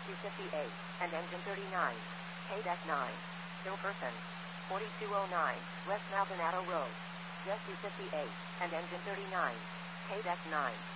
Jessie 58, and engine 39. KDEC 9. Still person. 4209, West Maldonado Road. Jessie 58, and engine 39. KDEC 9.